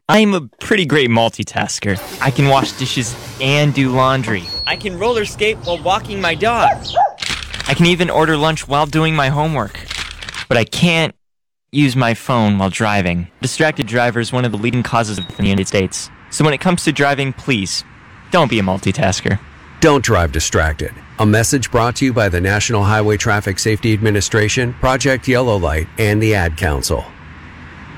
I'm a pretty great multitasker. I can wash dishes and do laundry. I can roller skate while walking my dog. I can even order lunch while doing my homework. But I can't use my phone while driving. Distracted driver is one of the leading causes of death in the United States. So when it comes to driving, please, don't be a multitasker. Don't drive distracted. A message brought to you by the National Highway Traffic Safety Administration, Project Yellow Light, and the Ad Council.